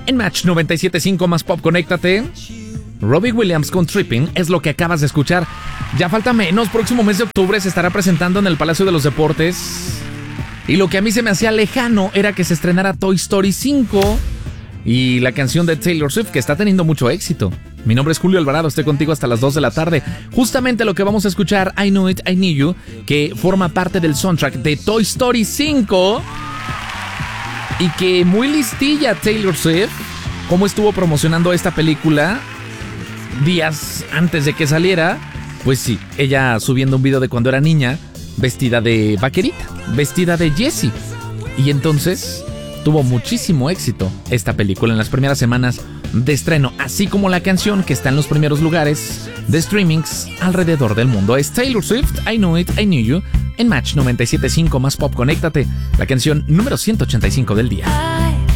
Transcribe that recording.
En Match 97.5 más pop, conéctate. Robbie Williams con Tripping es lo que acabas de escuchar. Ya falta menos, próximo mes de octubre se estará presentando en el Palacio de los Deportes. Y lo que a mí se me hacía lejano era que se estrenara Toy Story 5 y la canción de Taylor Swift, que está teniendo mucho éxito. Mi nombre es Julio Alvarado, estoy contigo hasta las 2 de la tarde. Justamente lo que vamos a escuchar, I Knew It, I Knew You, que forma parte del soundtrack de Toy Story 5. Y que muy listilla Taylor Swift, cómo estuvo promocionando esta película días antes de que saliera. Pues sí, ella subiendo un video de cuando era niña, vestida de vaquerita, vestida de Jessie. Y entonces tuvo muchísimo éxito esta película en las primeras semanas de estreno, así como la canción que está en los primeros lugares de streamings alrededor del mundo. Es Taylor Swift, I Knew It, I Knew You, en Match 97.5 más pop, conéctate, la canción número 185 del día.